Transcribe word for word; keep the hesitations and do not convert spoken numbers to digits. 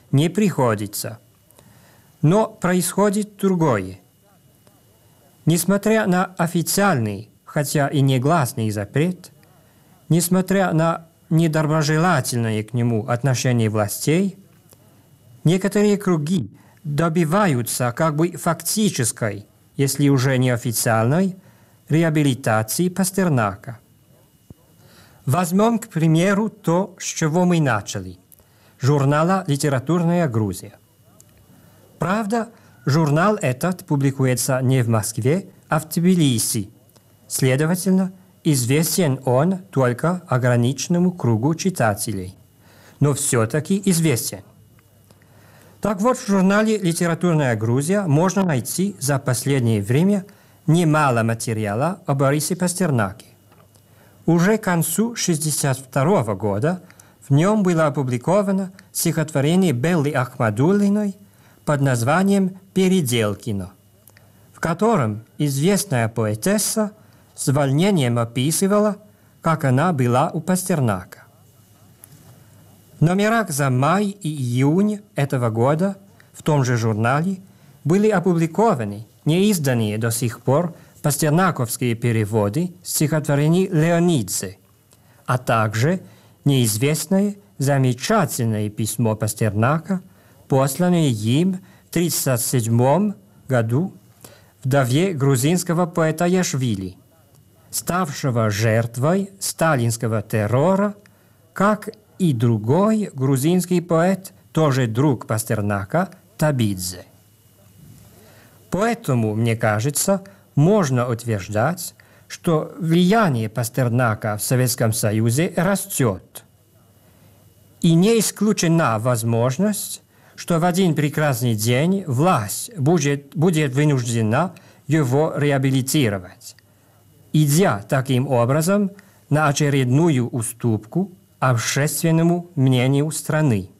не приходится. Но происходит другое. Несмотря на официальный, хотя и негласный запрет, несмотря на недоброжелательное к нему отношение властей, некоторые круги добиваются как бы фактической, если уже не официальной, реабилитации Пастернака. Возьмем, к примеру, то, с чего мы начали – журнала «Литературная Грузия». Правда, журнал этот публикуется не в Москве, а в Тбилиси. Следовательно, известен он только ограниченному кругу читателей. Но все-таки известен. Так вот, в журнале «Литературная Грузия» можно найти за последнее время немало материала о Борисе Пастернаке. Уже к концу шестьдесят второго года в нем было опубликовано стихотворение Беллы Ахмадуллиной под названием «Переделкино», в котором известная поэтесса с волнением описывала, как она была у Пастернака. В номерах за май и июнь этого года в том же журнале были опубликованы неизданные до сих пор пастернаковские переводы стихотворений Леонидзе, а также неизвестное замечательное письмо Пастернака, посланное им в тысяча девятьсот тридцать седьмом году вдове грузинского поэта Яшвили, ставшего жертвой сталинского террора, как и другой грузинский поэт, тоже друг Пастернака, Табидзе. Поэтому, мне кажется, можно утверждать, что влияние Пастернака в Советском Союзе растет. И не исключена возможность, что в один прекрасный день власть будет, будет вынуждена его реабилитировать, идя таким образом на очередную уступку общественному мнению страны.